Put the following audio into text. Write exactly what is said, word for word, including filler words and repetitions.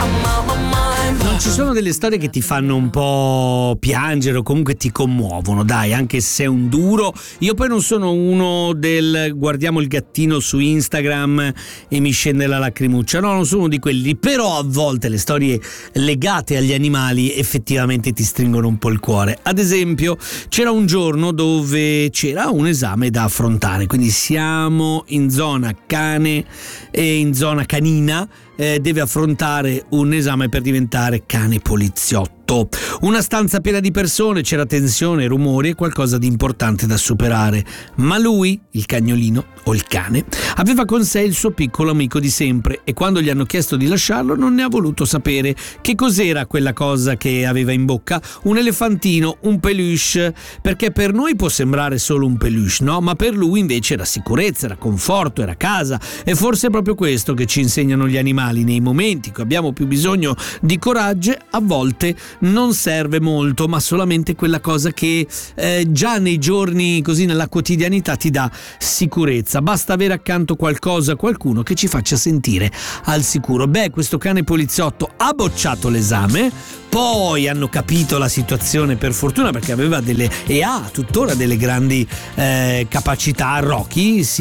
Non ci sono delle storie che ti fanno un po' piangere o comunque ti commuovono, dai, anche se è un duro. Io poi non sono uno del guardiamo il gattino su Instagram e mi scende la lacrimuccia, no, non sono uno di quelli, però a volte le storie legate agli animali effettivamente ti stringono un po' il cuore. Ad esempio, c'era un giorno dove c'era un esame da affrontare, quindi siamo in zona cane e in zona canina. Eh, deve affrontare un esame per diventare cane poliziotto. Una stanza piena di persone, c'era tensione, rumori e qualcosa di importante da superare. Ma lui, il cagnolino o il cane, aveva con sé il suo piccolo amico di sempre e quando gli hanno chiesto di lasciarlo non ne ha voluto sapere. Che cos'era quella cosa che aveva in bocca? Un elefantino, un peluche, perché per noi può sembrare solo un peluche, no? Ma per lui invece era sicurezza, era conforto, era casa, e forse è proprio questo che ci insegnano gli animali. Nei momenti in cui abbiamo più bisogno di coraggio, a volte non serve molto, ma solamente quella cosa che eh, già nei giorni, così nella quotidianità, ti dà sicurezza. Basta avere accanto qualcosa, qualcuno che ci faccia sentire al sicuro. Beh, questo cane poliziotto ha bocciato l'esame, poi hanno capito la situazione, per fortuna, perché aveva delle e ha tuttora delle grandi eh, capacità. Rocky si